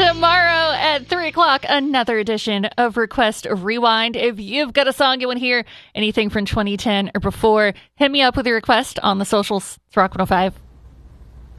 Tomorrow at 3 o'clock, another edition of Request Rewind. If you've got a song you want to hear, anything from 2010 or before, hit me up with your request on the socials. It's Rock 105.